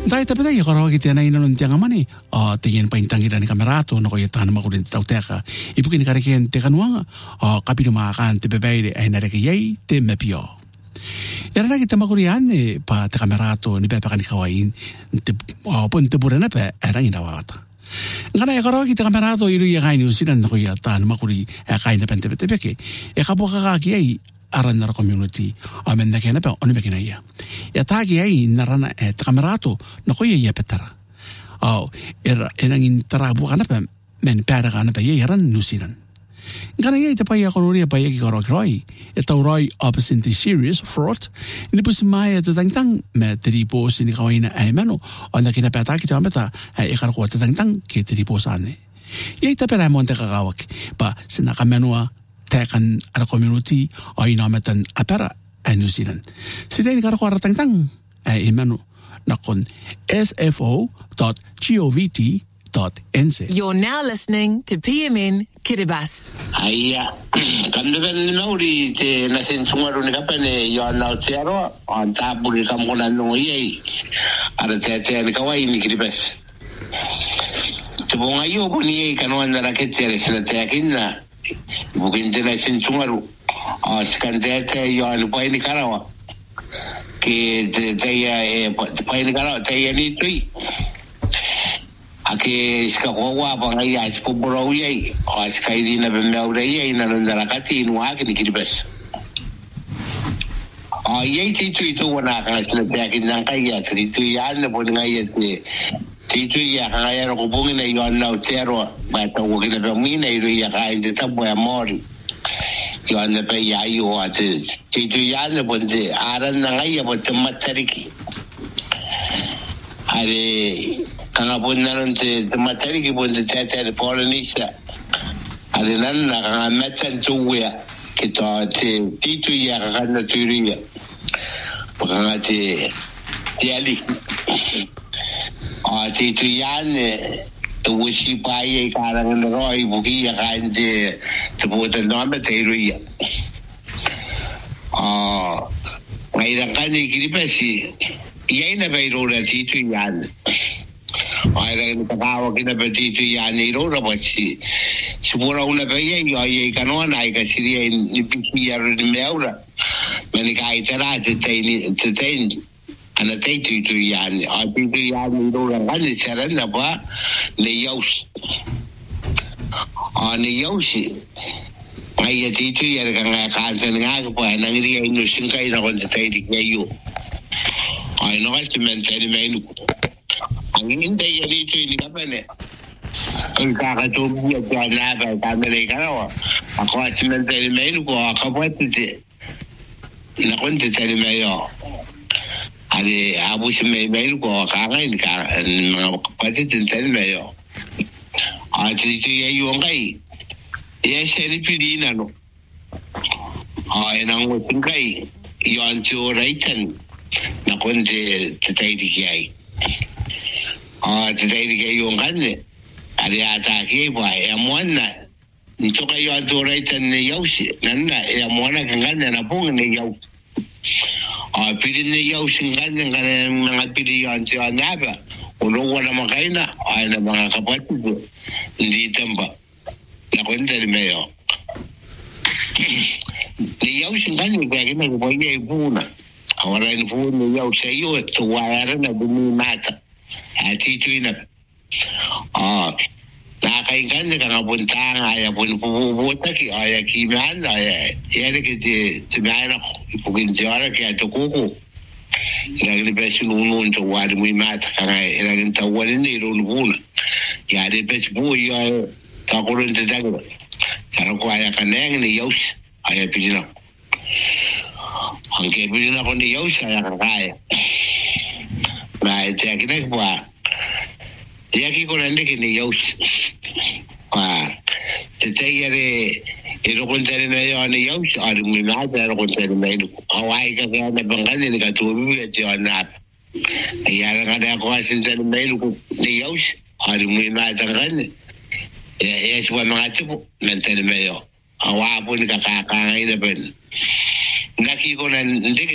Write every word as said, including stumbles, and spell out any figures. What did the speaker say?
Dai tapi dai karo kita na inon tiang amani ah tiyan pa intangi dan kamerato no koy tan makulin tau teka ibukin kareken teka nuanga ah kapino makan te bebeide ai na reke yai te mepio. Era na kita makurian ne pa te kamerato ni bepa kan kawain te ah pun te burana pa era ina wata. Ngana ya karo kita kamerato iru ya kain usinan no koy tan makuri ya kain pente pente beke e kapo ka ki ai aran na community amen na kena pa onu bekina ya ya tagi ai narana e kamerato no ko ya petara au era enang intarabu kana pa men para kana pa ya ran nusiran ngana ya te pa ya kono ria pa ya ki koro roi e tau roi opposite serious fraud ni pus mai te tang tang me tripo sini kawaina ai mano ona kina pa ta ki tamata e karo ko te tang tang ke tripo sane ya te pa monte kagawak pa sina kamenua tekan ada community o inamatan apara a New Zealand. Sila ni karo tang tang ay imano nakon s f o dot govt dot n z. You're now listening to P M N Kiribati. Aya, kando ben nauri te nasin sungaru ni kapane yo na tiaro on tabu ni kamuna no ye. Ada te te ni kawai ni Kiribati. Tubonga yo buni kanwan na rakete sina te akinna. Bukan jenis sungaru, ah sekarang saya yang lupa ini karawa, ke saya lupa ini karawa saya ni tu, ake sekarang apa ngai ya sepuluh orang ye, ah sekarang ini nabi orang ye, namun dalam kati nuah ke ni Kiribati. Ah ye itu itu wana kalau sudah yakin nangkai ya, itu ya anda pun ngai ya. Itu ya kaya ro kubungin na yon na utero bata wogina pa mina iro ya kaya de tabo ya mori yon na pa ya yo ate itu ya na bonde aran na ngaya bote matariki are kanga bonna nte matariki bonde tete de Polynesia are nan na kanga metan tuwe kito te itu ya kanga turiya kanga te yali ah itu yang tu usi payah karang neroi buki ya kan je sebutan nama teruya ah ngairang kan ni Kiribati ia ina bairora itu yang ngairang katawa kita berarti itu yang ni rora basi semua orang bayar ya ia kanon naik ke sini ni biar ni meura mereka itu lah tetain tetain ana tai tu tu yani a tu tu yani ro ran ni saran na ba ne yaus a ne yaus ai ti tu ya ga ga ka tan ga ko na ngi ai no sin kai na kon tai di yo ai no al men tai me nu ani ni dai ya ni tu ni ka bene kan ka ka to mi ya na ba ka me le ka wa a ko ti men tai me nu ko ka pa ti na kon ti tai me yo ade abu seme melu ko kanga ni ka pati tintel meyo ati ti yo ngai ye seri pidina no ai nang wo tingai yo ancho raitan na konde tetai di kai ah tetai di kai yo nganne ade ata ke ba ya mwana ni to kai yo ancho raitan ne yausi nanna ya mwana nganne na pung ne yausi ah pidin ne yau singan dengan mga pilihan siya naba ulo wala makaina ay na mga kapatid hindi tamba na kwenta ni mayo ni yau singan ni kaya kina kumpanya ibuna awala ni puna ni yau sayo tuwara na bumi mata ati ito ina ah nakaingan na kangapuntang ay pun pupuputa ki ay kiman ay yan kiti timayan ako ipugin siya kaya tukuko ilagin pesi nunun sa wadi mo imata kanga ilagin tawanin ni runubuna yari pesi po iya takulun sa dagwa sarang ko ay kaneng ni yaus ay pidin ako ang kaya pidin ako ni yaus ay kakaya may tiya kinagpa yaki ko nande kini yaus ah tetay yare iro kontare na yo ani yaus ari mi na ro kontare na ino awai ka ka na bangal ni ka tuwi ya jo na ayara ka da ko asin sa na ino ni yaus ari mi na tangal ya ya suwa mga tipo mentale mayo awa po ni ka ka ka ina ben ngaki ko na